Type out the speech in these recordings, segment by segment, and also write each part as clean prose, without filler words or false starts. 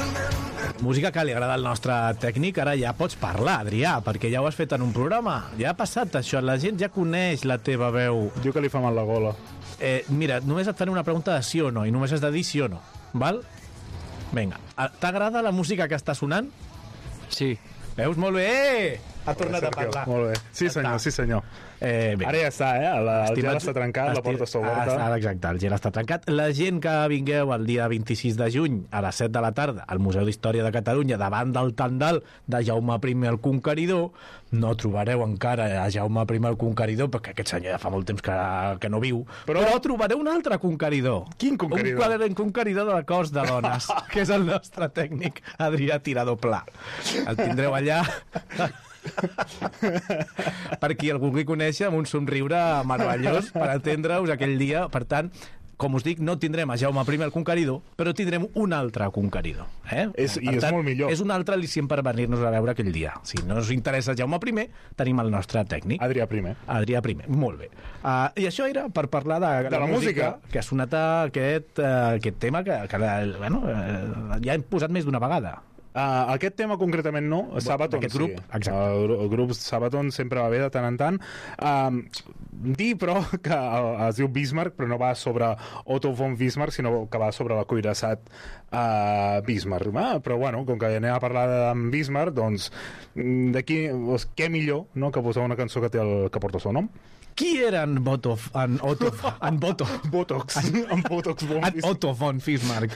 Música que li agrada al nostre tècnic. Ara ja pots parlar, Adrià, perquè ja ho has fet en un programa. Ja ha passat això, la gent ja coneix la teva veu. Diu que li fa mal la gola. Mira, només et faré una pregunta de sí o no, i només has de dir sí o no, val? Vinga, t'agrada la música que està sonant? Sí. Veus? Molt bé! Ha tornat a parlar. Molt bé. Sí, senyor, sí, senyor. Ara ja està, el gel està trencat, la porta està oberta. Exacte, el gel està trencat. La gent que vingueu el dia 26 de juny a les 7 de la tarda al Museu d'Història de Catalunya davant del tendal de Jaume I el Conqueridor, no trobareu encara a Jaume I el Conqueridor, perquè aquest senyor ja fa molt temps que no viu, però trobareu un altre conqueridor. Quin conqueridor? Un conqueridor de cos de dones, que és el nostre tècnic Adrià Tirador Pla. El tindreu allà per qui el vulgui conèixer, amb un somriure meravellós per atendre-us aquell dia. Per tant, com us dic, no tindrem a Jaume I el Conqueridor, però tindrem un altre conqueridor. És molt millor. És un altre al·licient per venir-nos a veure aquell dia. Si no us interessa Jaume I, tenim el nostre tècnic. Adrià I, molt bé. I això era per parlar de la música que ha sonat aquest tema que ja hem posat més d'una vegada. Aquest tema concretament no, Sabaton aquest grup, sí. El grup Sabaton sempre va bé de tant en tant. Dir però que es diu Bismarck, però no va sobre Otto von Bismarck, sinó que va sobre la cuirassat Bismarck. Però bueno, com que anem a parlar de Bismarck, doncs d'aquí, què millor, no?, que posar una cançó que porta el seu nom. Qui era en Botox Otto von Bismarck?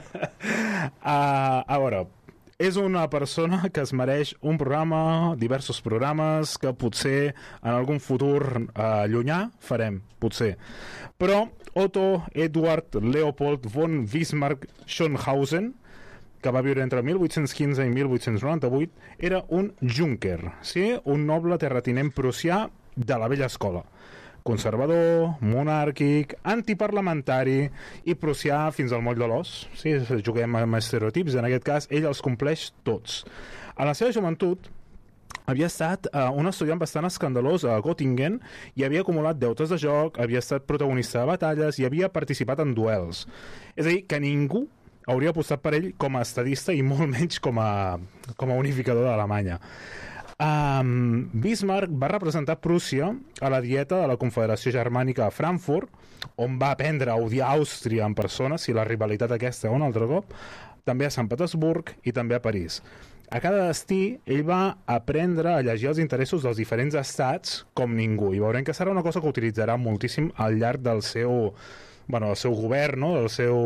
A veure, és una persona que es mereix un programa, diversos programes, que potser en algun futur llunyà farem, potser. Però Otto Eduard Leopold von Bismarck Schönhausen, que va viure entre 1815 i 1898, era un Junker, sí? Un noble terratinent prussià de la vella escola. Conservador, monàrquic, antiparlamentari i prussià fins al moll de l'os. Sí, juguem amb estereotips, en aquest cas ell els compleix tots. A la seva joventut havia estat un estudiant bastant escandalós a Göttingen i havia acumulat deutes de joc, havia estat protagonista de batalles i havia participat en duels. És a dir, que ningú hauria apostat per ell com a estadista i molt menys com a unificador d'Alemanya. Bismarck va representar Prússia a la dieta de la Confederació Germànica a Frankfurt, on va aprendre a odiar Àustria en persona, si la rivalitat aquesta un altre cop, també a Sant Petersburg i també a París. A cada destí, ell va aprendre a llegir els interessos dels diferents estats com ningú, i veurem que serà una cosa que utilitzarà moltíssim al llarg del seu govern, no?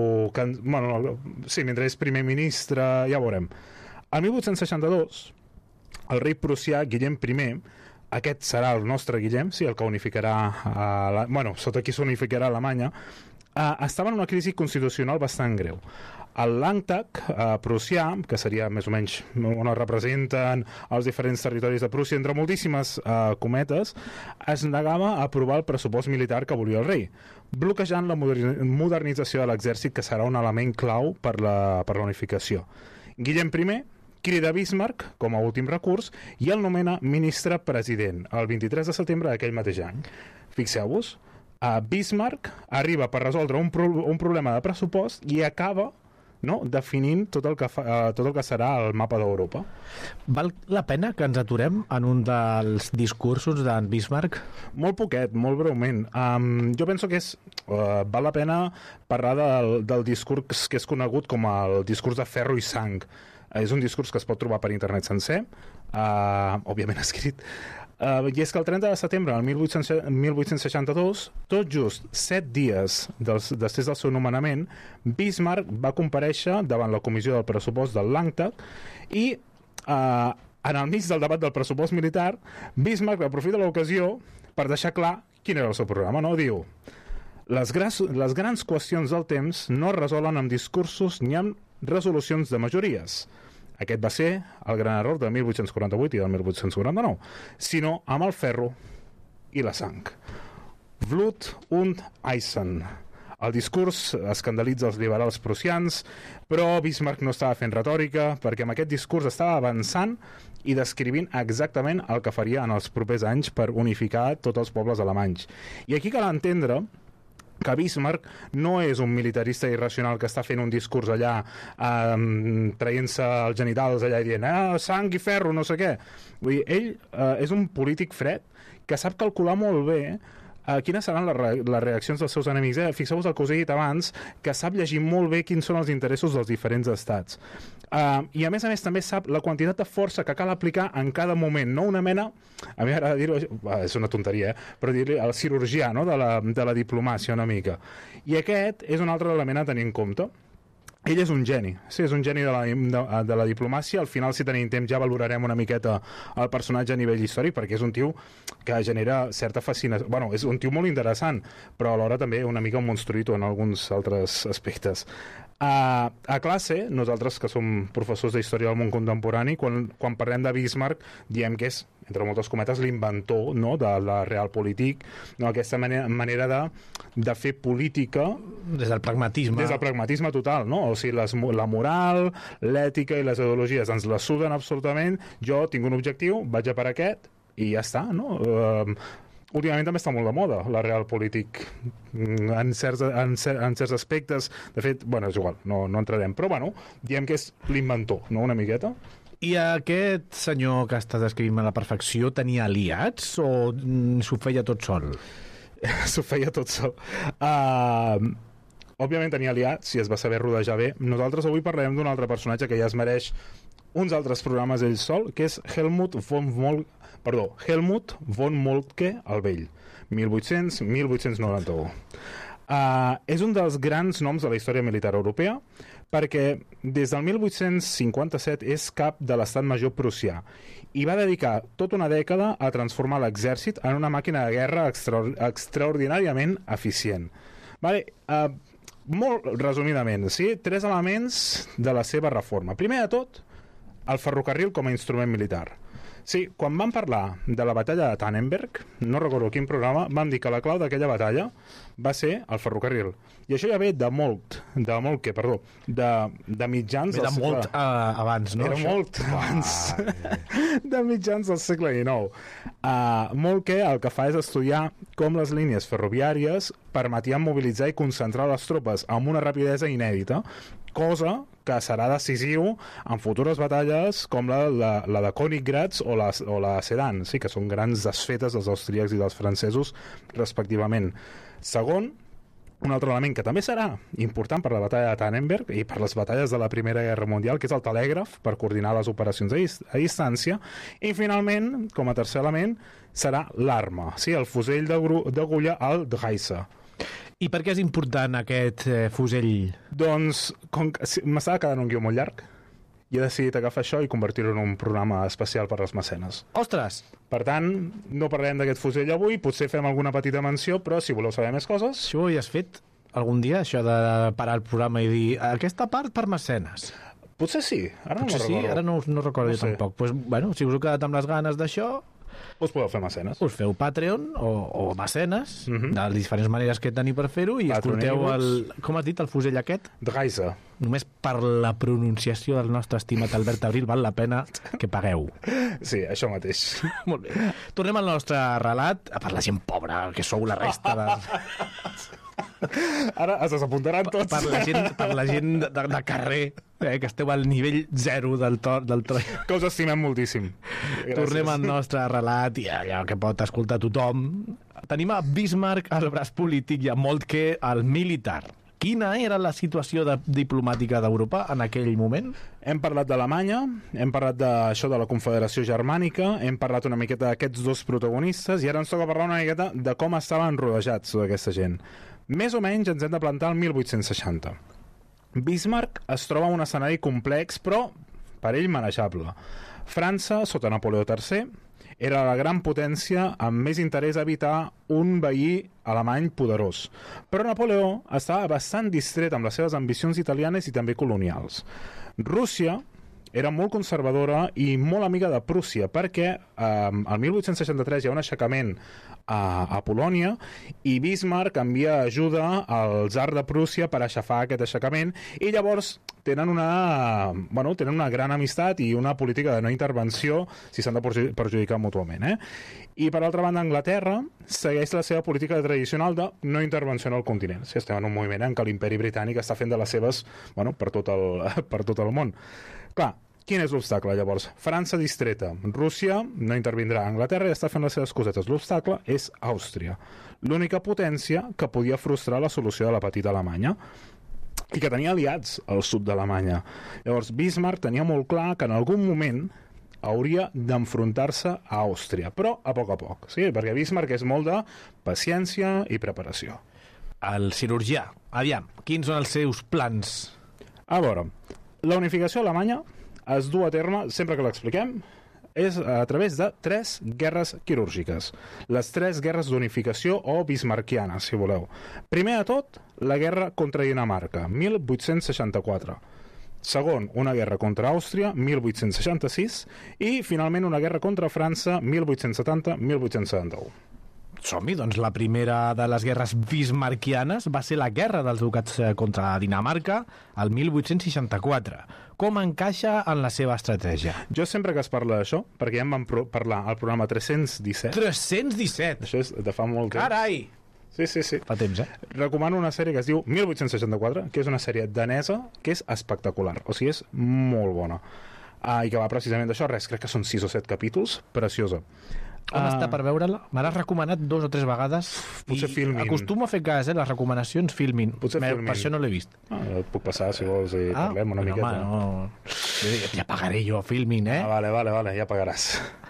Mentre és primer ministre, ja veurem. El 1862, el rei prussià Guillem I, aquest serà el nostre Guillem, sí, el que unificarà sota qui s'unificarà Alemanya, estava en una crisi constitucional bastant greu. El Landtag prussià, que seria més o menys on es representen els diferents territoris de Prússia, entre moltíssimes cometes, es negava a aprovar el pressupost militar que volia el rei, bloquejant la modernització de l'exèrcit, que serà un element clau per la unificació. Guillem I crida Bismarck com a últim recurs i el nomena ministre president el 23 de setembre d'aquell mateix any. Fixeu-vos, Bismarck arriba per resoldre un problema de pressupost i acaba definint tot el que serà el mapa d'Europa. Val la pena que ens aturem en un dels discursos d'en Bismarck? Molt poquet, molt breument. Jo penso que val la pena parlar del discurs que és conegut com el discurs de ferro i sang. És un discurs que es pot trobar per internet sencer, òbviament escrit, i és que el 30 de setembre del 1862, tot just 7 dies després del seu nomenament, Bismarck va comparèixer davant la comissió del pressupost del Landtag i en el mig del debat del pressupost militar, Bismarck aprofita l'ocasió per deixar clar quin era el seu programa, no? Diu: les grans qüestions del temps no es resolen amb discursos ni amb resolucions de majories. Aquest va ser el gran error del 1848 i del 1849, sinó amb el ferro i la sang. Blut und Eisen. El discurs escandalitza els liberals prussians, però Bismarck no estava fent retòrica, perquè amb aquest discurs estava avançant i descrivint exactament el que faria en els propers anys per unificar tots els pobles alemanys. I aquí cal entendre que Bismarck no és un militarista irracional que està fent un discurs allà traient-se els genitals allà i dient sang i ferro, no sé què. Vull dir, ell és un polític fred que sap calcular molt bé quines seran les reaccions dels seus enemics. Fixeu-vos el que us he dit abans, que sap llegir molt bé quins són els interessos dels diferents estats. I a més també sap la quantitat de força que cal aplicar en cada moment, no una mena, a mi m'agrada dir-ho, és una tonteria, però dir-li el cirurgià, no? de la diplomàcia una mica. I aquest és un altre element a tenir en compte. Ell és un geni, sí, és un geni de la diplomàcia. Al final, si tenim temps, ja valorarem una miqueta el personatge a nivell històric, perquè és un tio que genera certa fascinació. Bueno, és un tio molt interessant, però alhora també una mica un monstruito en alguns altres aspectes. A classe, nosaltres que som professors d'història del món contemporani, quan parlem de Bismarck, diem que és, entre moltes cometes, l'inventor, no?, de la realpolitik, no?, aquesta manera de fer política des del pragmatisme. Des del pragmatisme total, no? O sigui, la moral, l'ètica i les ideologies ens les suden absolutament. Jo tinc un objectiu, vaig a per aquest i ja està, no? Últimament també està molt de moda la realpolitik en certs aspectes. De fet, bueno, és igual, no entrarem, però bueno, diem que és l'inventor, no?, una miqueta. I aquest senyor que estàs descrivint a la perfecció tenia aliats o s'ho feia tot sol? S'ho feia tot sol. Òbviament tenia aliats, si es va saber rodejar bé. Nosaltres avui parlarem d'un altre personatge que ja es mereix uns altres programes ell sol, que és Helmut von Moltke el Vell, 1800-1891. És un dels grans noms de la història militar europea, perquè des del 1857 és cap de l'estat major prussià i va dedicar tota una dècada a transformar l'exèrcit en una màquina de guerra extraordinàriament eficient. Vale, molt resumidament, sí? 3 elements de la seva reforma. Primer de tot, el ferrocarril com a instrument militar. Sí, quan vam parlar de la batalla de Tannenberg, no recordo quin programa, vam dir que la clau d'aquella batalla va ser el ferrocarril. I això ja ve de mitjans... Era molt abans, no? Era molt abans. De mitjans del segle XIX. Moltke el que fa és estudiar com les línies ferroviàries permetien mobilitzar i concentrar les tropes amb una rapidesa inèdita, cosa que serà decisiu en futures batalles com la de Königgrätz o la Sedan, sí, que són grans desfetes dels austríacs i dels francesos, respectivament. Segon, un altre element que també serà important per la batalla de Tannenberg i per les batalles de la Primera Guerra Mundial, que és el telègraf, per coordinar les operacions a distància. I finalment, com a tercer element, serà l'arma, sí, el fusell d'agulla, el Dreise. I per què és important aquest fusell? Doncs m'estava quedant un guió molt llarg i he decidit agafar això i convertir-ho en un programa especial per als mecenes. Ostres! Per tant, no parlarem d'aquest fusell avui, potser fem alguna petita menció, però si voleu saber més coses... Això ho havies fet algun dia, això de parar el programa i dir aquesta part per mecenes? Potser sí, ara no recordo. Potser sí, ara no recordo jo tampoc. Pues, bueno, si us heu quedat amb les ganes d'això... Us podeu fer mecenes. Us feu Patreon o mecenes, de les diferents maneres que teniu per fer-ho, i escolteu com has dit, el fusell aquest? Dreise. Només per la pronunciació del nostre estimat Albert Abril val la pena que pagueu. Sí, això mateix. Molt bé. Tornem al nostre relat, per la gent pobra, que sou la resta de... Ara es desapuntaran tots. Per la gent de carrer, que esteu al nivell 0 del tro. Que us estimem moltíssim. Gràcies. Tornem al nostre relat i allò que pot escoltar tothom. Tenim a Bismarck al braç polític i a Moltke al militar. Quina era la situació diplomàtica d'Europa en aquell moment? Hem parlat d'Alemanya, hem parlat d'això de la Confederació Germànica, hem parlat una miqueta d'aquests dos protagonistes i ara ens toca parlar una miqueta de com estaven rodejats tota aquesta gent. Més o menys ens hem de plantar al 1860. Bismarck es troba en un escenari complex, però per ell manejable. França, sota Napoleó III, era la gran potència amb més interès a evitar un veí alemany poderós. Però Napoleó estava bastant distret amb les seves ambicions italianes i també colonials. Rússia era molt conservadora i molt amiga de Prússia, perquè al 1863 hi ha un aixecament a Polònia, i Bismarck envia ajuda al tsar de Prússia per aixafar aquest aixecament, i llavors tenen una gran amistat i una política de no intervenció si s'han de perjudicar mútuament. I per altra banda, Anglaterra segueix la seva política tradicional de no intervenció en el continent. Si estem en un moviment en què l'imperi britànic està fent de les seves per tot el món. Clar, quin és l'obstacle, llavors? França distreta, Rússia no intervindrà, Anglaterra ja està fent les seves cosetes. L'obstacle és Àustria, l'única potència que podia frustrar la solució de la petita Alemanya i que tenia aliats al sud d'Alemanya. Llavors, Bismarck tenia molt clar que en algun moment hauria d'enfrontar-se a Àustria, però a poc, sí? Perquè Bismarck és molt de paciència i preparació. El cirurgià, aviam, quins són els seus plans? A veure, la unificació alemanya es du a terme, sempre que l'expliquem, és a través de 3 guerres quirúrgiques. Les 3 guerres d'unificació o bismarckianes, si voleu. Primer de tot, la guerra contra Dinamarca, 1864. Segon, una guerra contra Àustria, 1866. I, finalment, una guerra contra França, 1870-1871. Som-hi, doncs la primera de les guerres bismarckianes va ser la guerra dels ducats contra Dinamarca el 1864. Com encaixa en la seva estratègia? Jo sempre que es parla d'això, perquè ja en vam parlar al programa 317... 317? Això és de fa molt temps. Carai! Sí. Fa temps, Recomano una sèrie que es diu 1864, que és una sèrie danesa que és espectacular. O sigui, és molt bona. I que va precisament d'això, crec que són 6 o 7 capítols, preciosa. On està per veure-la? Me l'has recomanat 2 o 3 vegades. Potser Filmin. Acostumo a fer cas, les recomanacions Filmin. Potser Filmin. Per això no l'he vist. Et puc passar, si vols, i parlem una miqueta. Home, no. Ja pagaré jo a Filmin, Vale, ja pagaràs.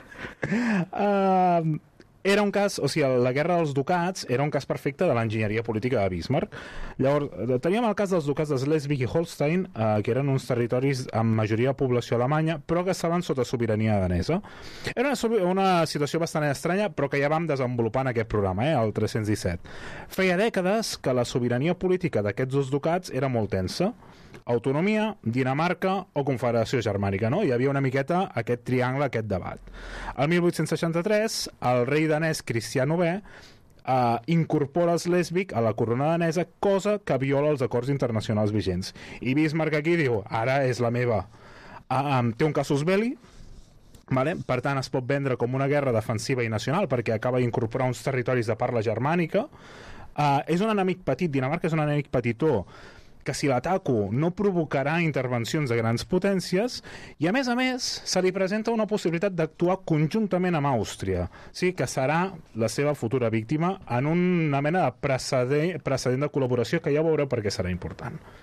Era un cas, o sigui, la guerra dels ducats era un cas perfecte de l'enginyeria política de Bismarck. Llavors, teníem el cas dels ducats de Schleswig i Holstein, que eren uns territoris amb majoria de població alemanya, però que estaven sota sobirania danesa. Era una situació bastant estranya, però que ja vam desenvolupar en aquest programa, el 317. Feia dècades que la sobirania política d'aquests 2 ducats era molt tensa. Autonomia, Dinamarca o Confederació Germànica, no? Hi havia una miqueta aquest triangle, aquest debat. El 1863, el rei danès Cristià IX incorpora Schleswig a la corona danesa, cosa que viola els acords internacionals vigents. I Bismarck aquí diu, ara és la meva. Té un casus belli, vale? Per tant es pot vendre com una guerra defensiva i nacional perquè acaba d'incorporar uns territoris de parla germànica. És un enemic petit, Dinamarca és un enemic petitó, que si l'ataco no provocarà intervencions de grans potències, i a més se li presenta una possibilitat d'actuar conjuntament amb Àustria, sí, que serà la seva futura víctima en una mena de precedent de col·laboració que ja veureu perquè serà important.